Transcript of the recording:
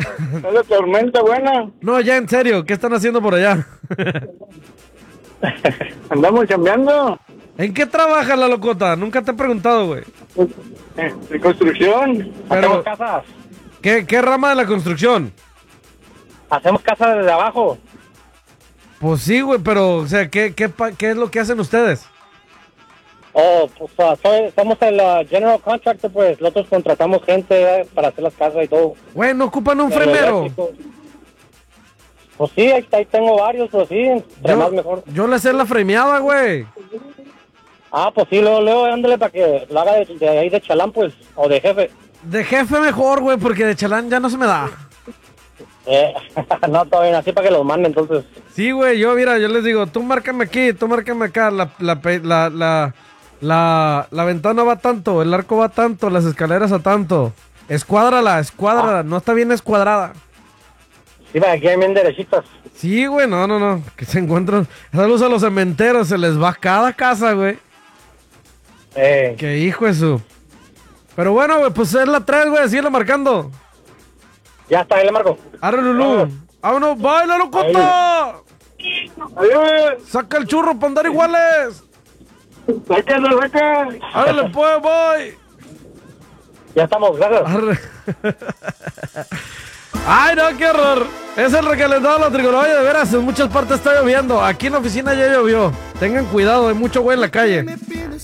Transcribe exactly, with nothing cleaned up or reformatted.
Es la tormenta buena. No, ya en serio, ¿qué están haciendo por allá? Andamos chambeando. ¿En qué trabaja la locota? Nunca te he preguntado, güey. Eh, de construcción. Pero- Hacemos casas. ¿Qué, ¿Qué rama de la construcción? Hacemos casas desde abajo. Pues sí, güey, pero, o sea, ¿qué, qué, pa- ¿qué es lo que hacen ustedes? Oh, pues ah, soy- somos el ah, general contractor, pues. Nosotros contratamos gente eh, para hacer las casas y todo. Güey, ¿no ocupan un Pero fremero? eléctrico. Pues sí, ahí, ahí tengo varios, pues sí. Entre más Yo, mejor. yo le sé la fremeada, güey. Ah, pues sí, luego, luego, ándale para que lo haga de, de ahí de chalán, pues. O de jefe. De jefe mejor, güey, porque de chalán ya no se me da. Eh, no, todavía así para que los mande, entonces. Sí, güey, yo, mira, yo les digo, tú márcame aquí, tú márcame acá, la, la, pe- la, la, la, la ventana va tanto, el arco va tanto, las escaleras a tanto. Escuádrala, escuádrala, no está bien escuadrada. Sí, para que queden bien derechitas. Sí, güey, no, no, no, que se encuentran, saludos a los cementeros, se les va cada casa, güey. Eh, Qué hijo de su. Pero bueno, güey, pues es la tres, güey, síguelo marcando. ya está, ahí le marco. Arre, Lulú. Vámonos, baila, locota. Adiós. Saca el churro para andar iguales. Sácalo, saca. Árale, pues, voy. Ya estamos, gracias. Arre. Ay, no, qué horror. Es el recalentado de la tricolor. Oye, de veras, en muchas partes está lloviendo. Aquí en la oficina ya llovió. Tengan cuidado, hay mucho güey en la calle.